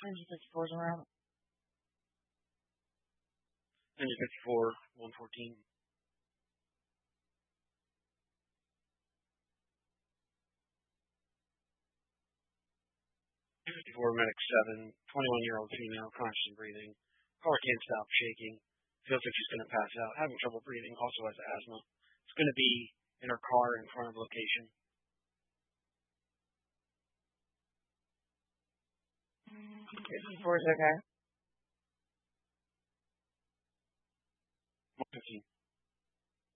54's around. 54, 114. 54, medic 7, 21-year-old female, conscious and breathing. Caller can't stop shaking. Feels like she's going to pass out. Having trouble breathing. Also has asthma. It's going to be in her car in front of location. 54's okay. 115.